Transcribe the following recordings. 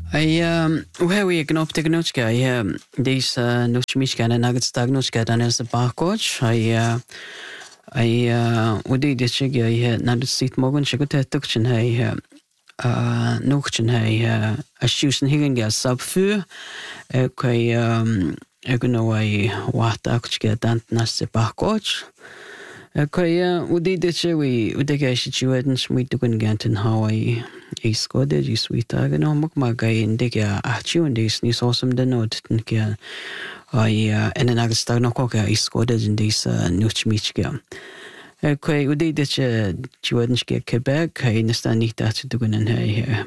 Where we can optic notchka, these notchmishka and nuggets tagnochka than as a barcoach. Would the chig, I had not seat morgan, she could have tuction, nochen, a shoes and higging gas subfu, I what actually dant nas a barcoach. Would the cherry, would the guy situated sweet to get in Hawaii. Skåded ju sweetagen och magay indiga achu and this ni awesome the note tinkia en agstag no koka skåded in this nuchmichga koi udi det juenske Quebec kai nästan nicht att du kunnen här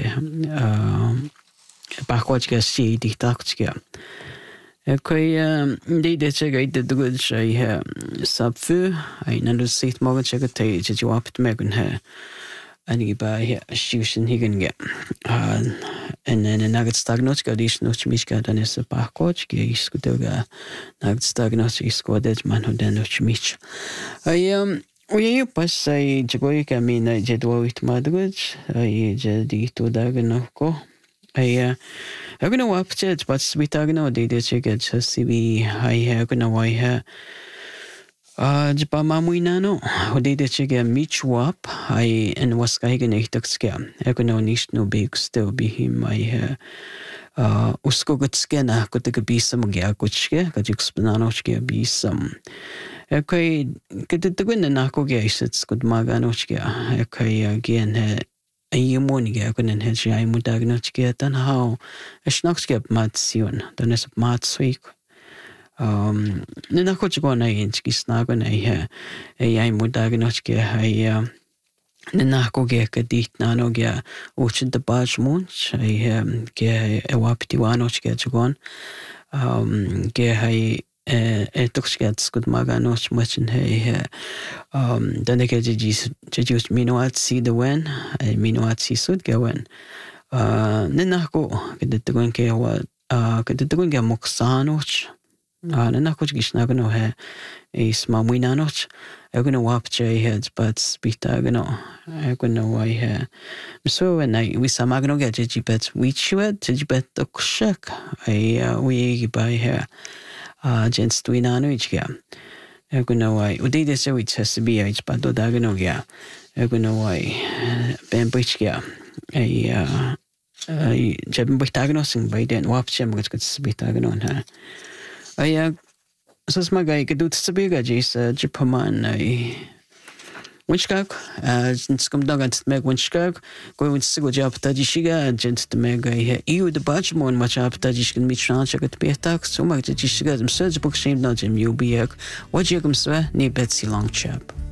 bakotska si diktakska koi det jag inte det jag sabfu en annan sitt morgon jag tar ju upp med den här and by shooting he can get and then a nugget stagnot got this no chmiska than is a barcoach is kudoga nugget stagnot is squadet man who then no chmich we pas say jagoi kamina jedwa with madguj jadi to dagnoko I'm gonna walk it but we tagno did it get CB I gonna why her Jpa mamuinano, hodide chige michwap, I and was kagen echtokska. Econo nicht no big still be him my uskogutskena, could take a be some gakuchke, got explanochke be some. Okay, get the win the nakogas, it's good maganochka. Okay, again, a yumoniga couldn't hedge I mudagnochke, then how a schnockskep matsion, then is matsweek. Nina kochgo na inski snago na ai mudagnochke ai nina ko ge kadit nano ge uchin de bajmunch ai ge ewapti wanochke chugon ge hai etokske skut maganoch machin hai then ge just minuat see the when ai minuat see sud ge when nina ko ge de gon ke wa ge de gon ge moksanoch na kuch gishnagno he is mamuinanoch egno wap jay heads but spitagno egno why he so when I we samagno get jibet we chwed jibet okshak we by here gents twinano ichga egno why udide so it has to be but do dagno ya egno why ben bichga jebin bitagno sing by den wap chem get spitagno ha så smaga ik doet te bega jis Japan winchkak skum dagant meg winchkak go win sigo jap tajishiga gent mega eu de bachmon much up tajishkin mit chancha gat betak so mag tajishiga dem surge book shame not jim you be what you come swe ni betsi long chap